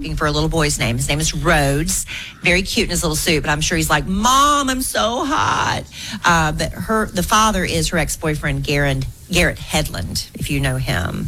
asking for a little boy's name. His name is Rhodes. Very cute in his little suit, but I'm sure he's like, Mom, I'm so hot. But the father is her ex-boyfriend, Garrett Hedlund, if you know him.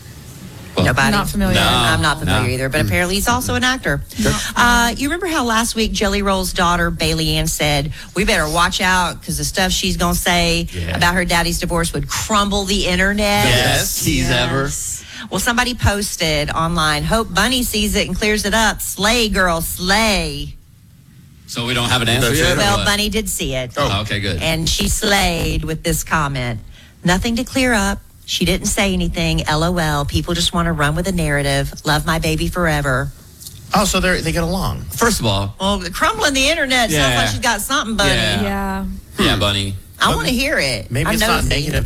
Nobody? Not familiar. No, I'm not familiar either, but apparently he's also an actor. You remember how last week Jelly Roll's daughter, Bailey Ann, said, we better watch out because the stuff she's going to say about her daddy's divorce would crumble the internet? The best tease ever. Well, somebody posted online, hope Bunny sees it and clears it up. Slay, girl, slay. So we don't have an answer yet? Well, Bunny did see it. Oh, okay, good. And she slayed with this comment. Nothing to clear up. She didn't say anything. LOL. People just want to run with a narrative. Love my baby forever. Oh, so they get along. First of all. Well, crumbling the internet sounds like she's got something, Bunny. Yeah, Bunny. I want to hear it. Maybe it's not negative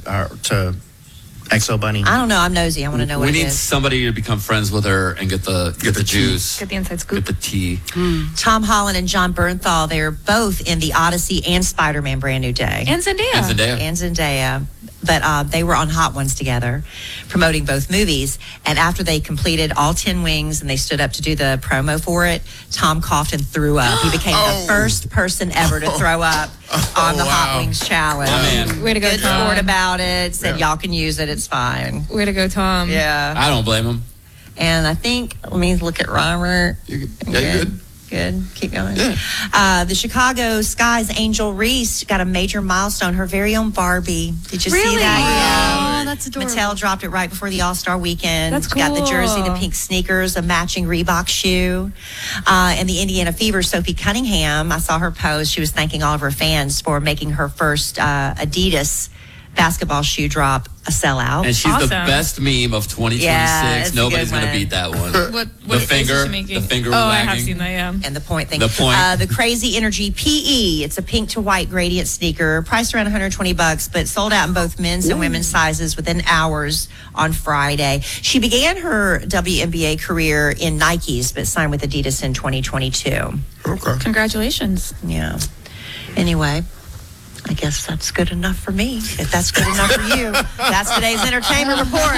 to XO Bunny. I don't know. I'm nosy. I want to know what it is. We need somebody to become friends with her and get the juice. Get the inside scoop. Get the tea. Tom Holland and John Bernthal, they're both in the Odyssey and Spider-Man Brand New Day. And Zendaya. But they were on Hot Ones together, promoting both movies. And after they completed all 10 wings and they stood up to do the promo for it, Tom coughed and threw up. He became the first person ever to throw up on the Hot Wings challenge. Oh, man. Way to go, Good Tom. sport about it. Said y'all can use it. It's fine. Way to go, Tom. Yeah. I don't blame him. And I think, let me look at Robert. You're good. Good. Keep going. The Chicago Sky's Angel Reese got a major milestone, her very own Barbie. Did you see that? Oh, that's adorable. Mattel dropped it right before the All-Star weekend. That's Got the cool. jersey, the pink sneakers, a matching Reebok shoe. And the Indiana Fever, Sophie Cunningham, I saw her post. She was thanking all of her fans for making her first Adidas basketball shoe drop a sellout. And she's the best meme of 2026. Yeah, Nobody's going to beat that one. What finger, is she making? the finger Oh, I wagging. have seen that, yeah. And the point thing. The point. The Crazy Energy PE. It's a pink to white gradient sneaker, priced around $120, but sold out in both men's and women's sizes within hours on Friday. She began her WNBA career in Nikes, but signed with Adidas in 2022. Okay. Congratulations. Yeah. Anyway, I guess that's good enough for me. If that's good enough for you, that's today's entertainment report.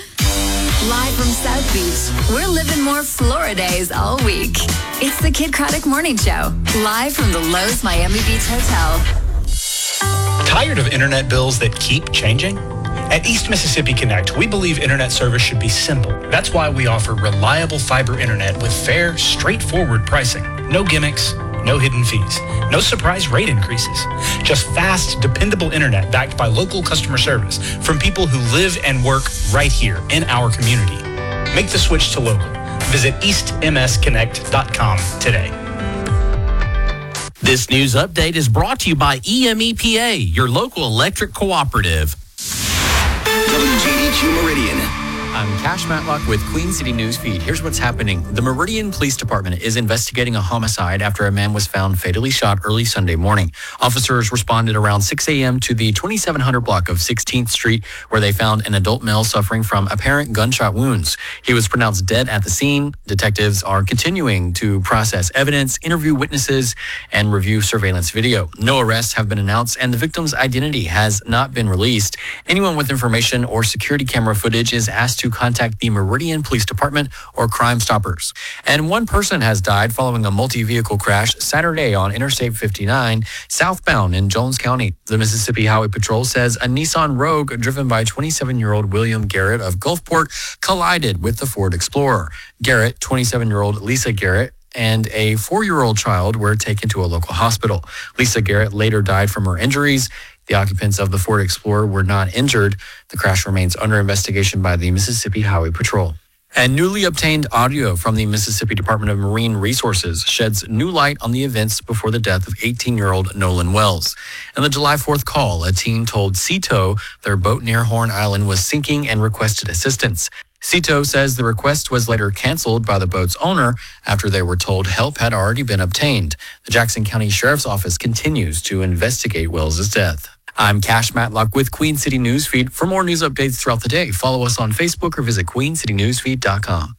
Live from South Beach, we're living more Florida days all week. It's the Kid Craddock Morning Show, live from the Lowe's Miami Beach Hotel. Tired of internet bills that keep changing? At East Mississippi Connect, we believe internet service should be simple. That's why we offer reliable fiber internet with fair, straightforward pricing. No gimmicks, no hidden fees, no surprise rate increases. Just fast, dependable internet backed by local customer service from people who live and work right here in our community. Make the switch to local. Visit eastmsconnect.com today. This news update is brought to you by EMEPA, your local electric cooperative. WGDQ Meridian. I'm Cash Matlock with Queen City News Feed. Here's what's happening. The Meridian Police Department is investigating a homicide after a man was found fatally shot early Sunday morning. Officers responded around 6 a.m. to the 2700 block of 16th Street, where they found an adult male suffering from apparent gunshot wounds. He was pronounced dead at the scene. Detectives are continuing to process evidence, interview witnesses, and review surveillance video. No arrests have been announced, and the victim's identity has not been released. Anyone with information or security camera footage is asked to contact the Meridian Police Department or Crime Stoppers. And one person has died following a multi-vehicle crash Saturday on Interstate 59 southbound in Jones County. The Mississippi Highway Patrol says a Nissan Rogue driven by 27-year-old William Garrett of Gulfport collided with the Ford Explorer. Garrett, 27-year-old Lisa Garrett, and a 4-year-old child were taken to a local hospital. Lisa Garrett later died from her injuries. The occupants of the Ford Explorer were not injured. The crash remains under investigation by the Mississippi Highway Patrol. And newly obtained audio from the Mississippi Department of Marine Resources sheds new light on the events before the death of 18-year-old Nolan Wells. In the July 4th call, a teen told Sea-Tow their boat near Horn Island was sinking and requested assistance. Sea-Tow says the request was later canceled by the boat's owner after they were told help had already been obtained. The Jackson County Sheriff's Office continues to investigate Wells' death. I'm Cash Matlock with Queen City News Feed. For more news updates throughout the day, follow us on Facebook or visit queencitynewsfeed.com.